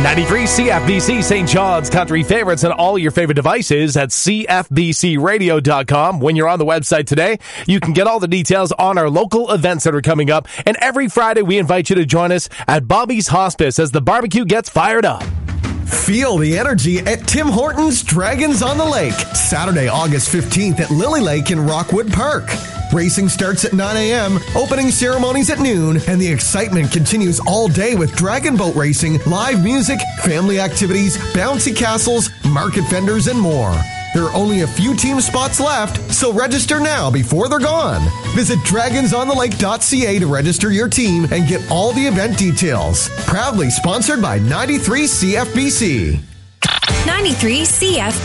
93 CFBC, St. John's country favorites and all your favorite devices at cfbcradio.com. When you're on the website today, you can get all the details on our local events that are coming up. And every Friday, we invite you to join us at Bobby's Hospice as the barbecue gets fired up. Feel the energy at Tim Hortons Dragons on the Lake, Saturday, August 15th at Lily Lake in Rockwood Park. Racing starts at 9 a.m., opening ceremonies at noon, and the excitement continues all day with dragon boat racing, live music, family activities, bouncy castles, market vendors, and more. There are only a few team spots left, so register now before they're gone. Visit dragonsonthelake.ca to register your team and get all the event details. Proudly sponsored by 93 CFBC. 93 CFBC.